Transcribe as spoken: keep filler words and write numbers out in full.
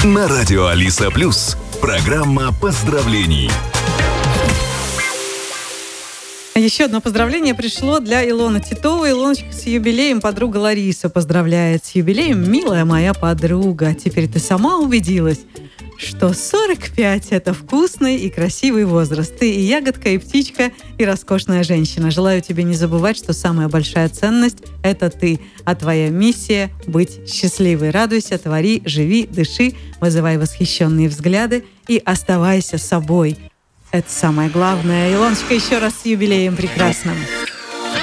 На радио Алиса Плюс. Программа поздравлений. Еще одно поздравление пришло для Илоны Титовой. Илоночка, с юбилеем подруга Лариса поздравляет. С юбилеем, милая моя подруга. Теперь ты сама убедилась, что сорок пять – это вкусный и красивый возраст. Ты и ягодка, и птичка, и роскошная женщина. Желаю тебе не забывать, что самая большая ценность – это ты, а твоя миссия – быть счастливой. Радуйся, твори, живи, дыши, вызывай восхищенные взгляды и оставайся собой. Это самое главное. Илоночка, еще раз с юбилеем прекрасным.